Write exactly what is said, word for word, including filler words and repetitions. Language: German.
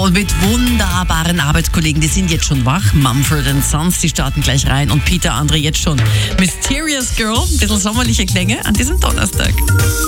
und mit wunderbaren Arbeitskollegen. Die sind jetzt schon wach. Mumford and Sons, die starten gleich rein. Und Peter Andre jetzt schon. Mysterious Girl, ein bisschen sommerliche Klänge an diesem Donnerstag.